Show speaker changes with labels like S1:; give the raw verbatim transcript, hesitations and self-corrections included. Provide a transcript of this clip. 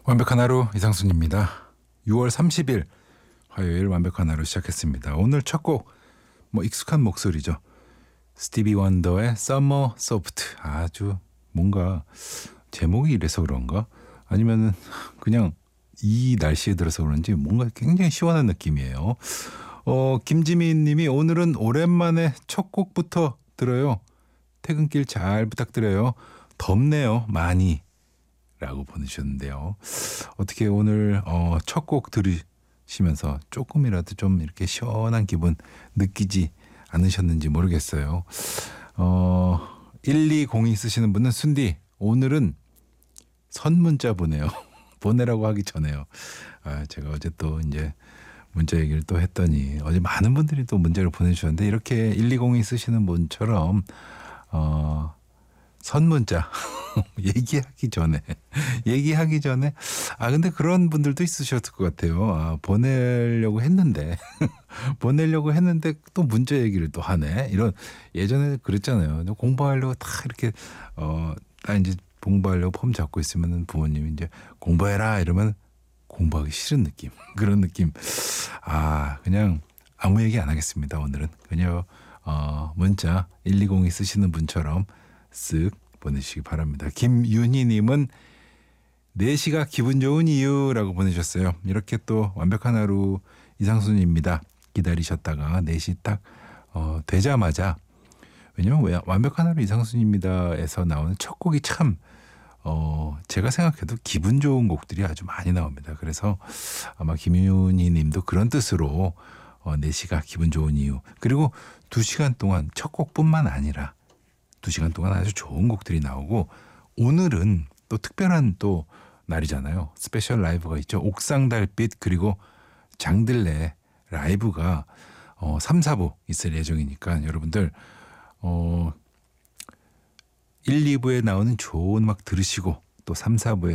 S1: 완벽한 하루 이상순입니다. 유월 삼십일 화요일 완벽한 하루 시작했습니다. 오늘 첫 곡 뭐 익숙한 목소리죠. 스티비 원더의 Summer Soft. 아주 뭔가 제목이 이래서 그런가? 아니면은 그냥 이 날씨에 들어서 그런지 뭔가 굉장히 시원한 느낌이에요. 어, 김지민 님이 오늘은 오랜만에 첫 곡부터 들어요. 퇴근길 잘 부탁드려요. 덥네요. 많이. 라고 보내주셨는데요. 어떻게 오늘 어, 첫 곡 들으시면서 조금이라도 좀 이렇게 시원한 기분 느끼지 않으셨는지 모르겠어요. 어, 일이공이 쓰시는 분은 순디 오늘은 선문자 보내요. 보내라고 하기 전에요. 아, 제가 어제 또 이제 문자 얘기를 또 했더니 어제 많은 분들이 또 문자를 보내주셨는데 이렇게 일이공이 쓰시는 분처럼 어, 선문자 얘기하기 전에 얘기하기 전에 아 근데 그런 분들도 있으셨을 것 같아요. 아, 보내려고 했는데 보내려고 했는데 또 문자 얘기를 또 하네. 이런 예전에 그랬잖아요. 공부하려고 다 이렇게 어딱 이제 공부하려고 폼 잡고 있으면 부모님이 이제 공부해라 이러면 공부하기 싫은 느낌 그런 느낌. 아 그냥 아무 얘기 안 하겠습니다. 오늘은 그냥 어, 문자 일이공이 쓰시는 분처럼 쓱 보내시기 바랍니다. 김윤희님은 네 시가 기분 좋은 이유라고 보내셨어요. 이렇게 또 완벽한 하루 이상순입니다. 기다리셨다가 네 시 딱 어, 되자마자 왜냐면 완벽한 하루 이상순입니다에서 나오는 첫 곡이 참 어, 제가 생각해도 기분 좋은 곡들이 아주 많이 나옵니다. 그래서 아마 김윤희님도 그런 뜻으로 어, 네 시가 기분 좋은 이유 그리고 두 시간 동안 첫 곡뿐만 아니라 두 시간 동안 아주 좋은 곡들이 나오고 오늘은 또 특별한 또 날이잖아요. 스페셜 라이브가 있죠. 옥상 달빛 그리고 장들레 라이브가 어, 삼, 사 부 있을 예정이니까 여러분들 어, 일, 이 부에 나오는 좋은 음악 들으시고 또 삼, 사 부에